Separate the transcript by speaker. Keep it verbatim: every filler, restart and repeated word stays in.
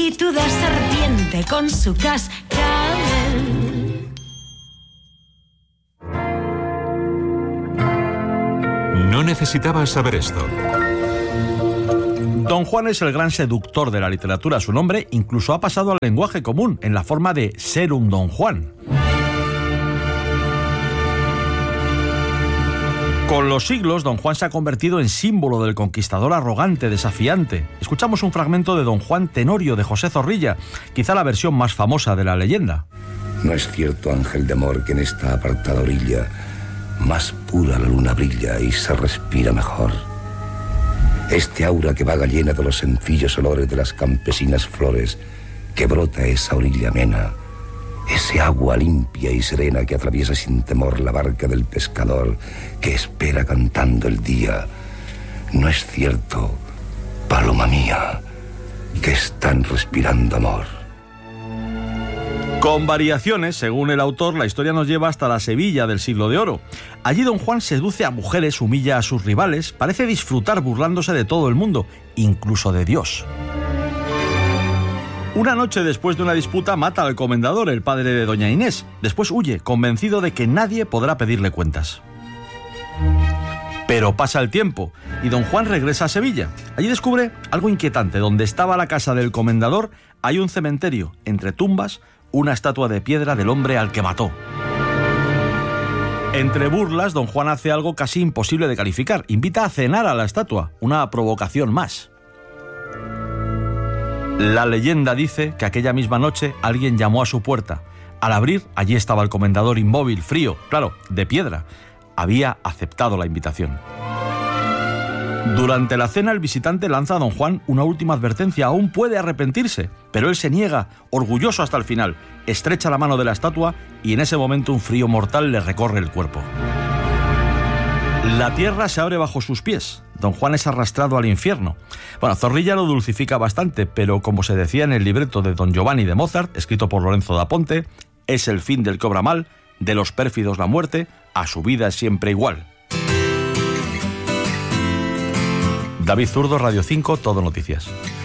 Speaker 1: espíritu de serpiente con su cascabel.
Speaker 2: No necesitabas saber esto.
Speaker 3: Don Juan es el gran seductor de la literatura. Su nombre incluso ha pasado al lenguaje común en la forma de ser un Don Juan. Con los siglos, Don Juan se ha convertido en símbolo del conquistador arrogante, desafiante. Escuchamos un fragmento de Don Juan Tenorio de José Zorrilla, quizá la versión más famosa de la leyenda.
Speaker 4: No es cierto, ángel de amor, que en esta apartada orilla más pura la luna brilla y se respira mejor. Este aura que vaga llena de los sencillos olores de las campesinas flores, que brota esa orilla amena, ese agua limpia y serena que atraviesa sin temor la barca del pescador que espera cantando el día. No es cierto, paloma mía, que están respirando amor.
Speaker 3: Con variaciones, según el autor, la historia nos lleva hasta la Sevilla del siglo de oro. Allí Don Juan seduce a mujeres, humilla a sus rivales, parece disfrutar burlándose de todo el mundo, incluso de Dios. Una noche después de una disputa mata al comendador, el padre de doña Inés. Después huye, convencido de que nadie podrá pedirle cuentas. Pero pasa el tiempo y Don Juan regresa a Sevilla. Allí descubre algo inquietante. Donde estaba la casa del comendador hay un cementerio, entre tumbas, una estatua de piedra del hombre al que mató. Entre burlas, Don Juan hace algo casi imposible de calificar. Invita a cenar a la estatua, una provocación más. La leyenda dice que aquella misma noche alguien llamó a su puerta. Al abrir, allí estaba el comendador inmóvil, frío, claro, de piedra. Había aceptado la invitación. Durante la cena, el visitante lanza a Don Juan una última advertencia. Aún puede arrepentirse, pero él se niega, orgulloso hasta el final. Estrecha la mano de la estatua y en ese momento un frío mortal le recorre el cuerpo. La tierra se abre bajo sus pies. Don Juan es arrastrado al infierno. Bueno, Zorrilla lo dulcifica bastante, pero como se decía en el libreto de Don Giovanni de Mozart, escrito por Lorenzo da Ponte, es el fin del que obra mal, de los pérfidos la muerte, a su vida es siempre igual. David Zurdo, Radio cinco, Todo Noticias.